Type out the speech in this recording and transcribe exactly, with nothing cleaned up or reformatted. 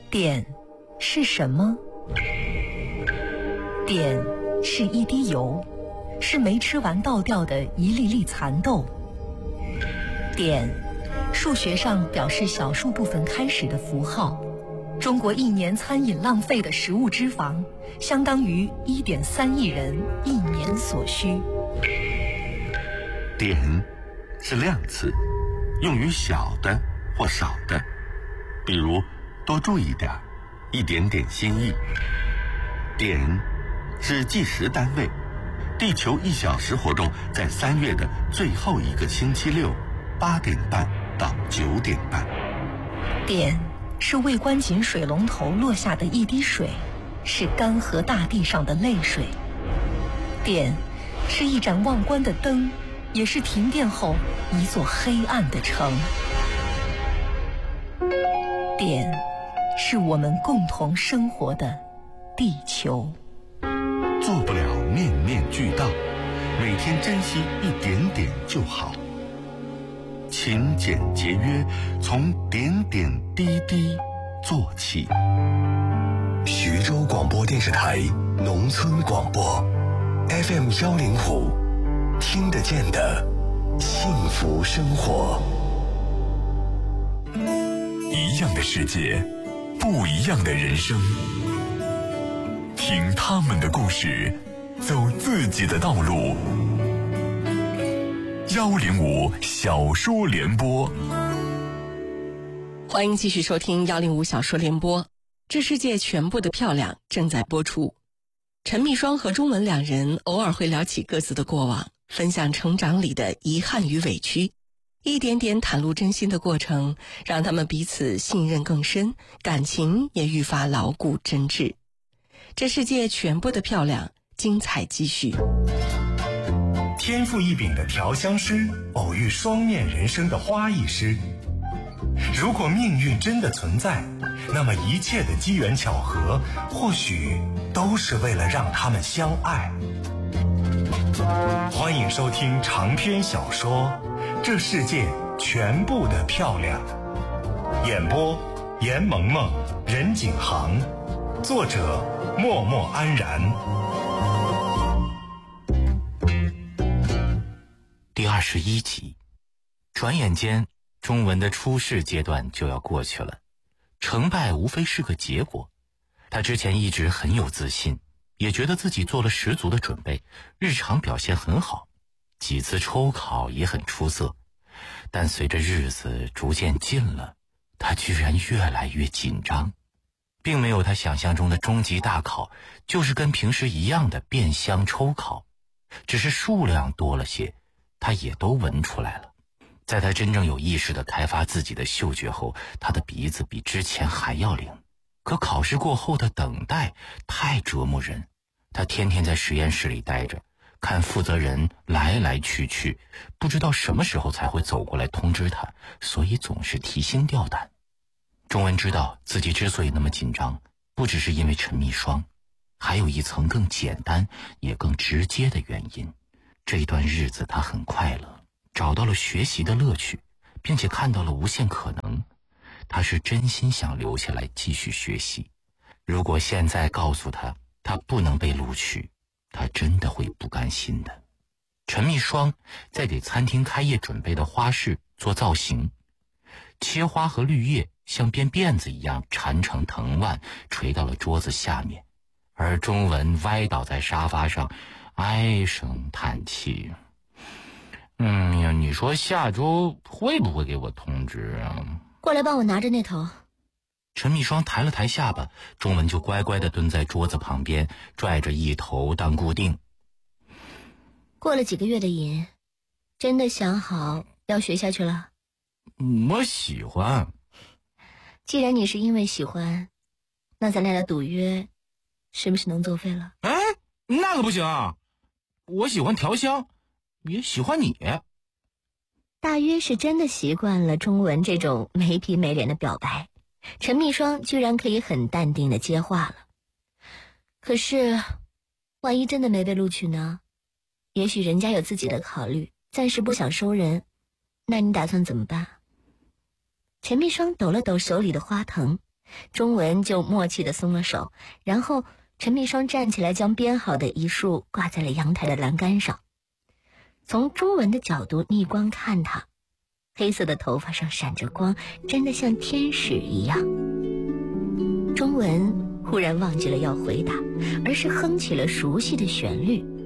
碘是什么？碘是一滴油，是没吃完倒掉的一粒粒蚕豆。碘，数学上表示小数部分开始的符号。中国一年餐饮浪费的食物脂肪，相当于 一点三亿人一年所需。 碘是量词，用于小的或少的，比如多注意点，一点点心意。碘是计时单位，地球一小时活动在三月的最后一个星期六，八点半到九点半。 碘是未关紧水龙头落下的一滴水，是干涸大地上的泪水。碘是一盏忘关的灯，也是停电后一座黑暗的城。碘是我们共同生活的地球。 做不了面面俱到，每天珍惜一点点就好。勤俭节约，从点点滴滴做起。 徐州广播电视台农村广播 F M 幺零五，听得见的幸福生活。一样的世界，不一样的人生。听他们的故事，走自己的道路。幺零五小说联播， 欢迎继续收听幺零五小说联播。这世界全部的漂亮正在播出。陈蜜霜和钟文两人偶尔会聊起各自的过往，分享成长里的遗憾与委屈，一点点袒露真心的过程，让他们彼此信任更深，感情也愈发牢固真挚。这世界全部的漂亮，精彩继续。 天赋异禀的调香师偶遇双面人生的花艺师。如果命运真的存在，那么一切的机缘巧合或许都是为了让他们相爱。欢迎收听长篇小说《这世界全部的漂亮》，演播严萌萌、任景航，作者默默安然。 第二十一集，转眼间钟文的初试阶段就要过去了，成败无非是个结果。他之前一直很有自信，也觉得自己做了十足的准备，日常表现很好，几次抽考也很出色。但随着日子逐渐近了，他居然越来越紧张，并没有他想象中的终极大考，就是跟平时一样的变相抽考，只是数量多了些，他也都闻出来了。在他真正有意识地开发自己的嗅觉后，他的鼻子比之前还要灵。可考试过后的等待太折磨人，他天天在实验室里待着，看负责人来来去去，不知道什么时候才会走过来通知他，所以总是提心吊胆。钟文知道自己之所以那么紧张，不只是因为陈蜜霜，还有一层更简单也更直接的原因。这一段日子他很快乐，找到了学习的乐趣，并且看到了无限可能。他是真心想留下来继续学习。如果现在告诉他他不能被录取，他真的会不甘心的。陈蜜霜在给餐厅开业准备的花市做造型，切花和绿叶像编辫子一样缠成藤蔓，垂到了桌子下面，而钟文歪倒在沙发上唉声叹气。嗯呀，你说下周会不会给我通知啊？ 过来帮我拿着那头。 陈蜜霜抬了抬下巴，钟文就乖乖地蹲在桌子旁边，拽着一头当固定。 过了几个月的瘾，真的想好要学下去了？ 我喜欢。 既然你是因为喜欢，那咱俩的赌约是不是能作废了？ 哎，那可不行啊！我喜欢调香，也喜欢你。 大约是真的习惯了钟文这种没皮没脸的表白，陈蜜霜居然可以很淡定的接话了。可是万一真的没被录取呢？也许人家有自己的考虑，暂时不想收人，那你打算怎么办？陈蜜霜抖了抖手里的花藤， 钟文就默契地松了手，然后陈密双站起来，将编好的遗书挂在了阳台的栏杆上。从钟文的角度逆光看他，黑色的头发上闪着光，真的像天使一样。钟文忽然忘记了要回答，而是哼起了熟悉的旋律。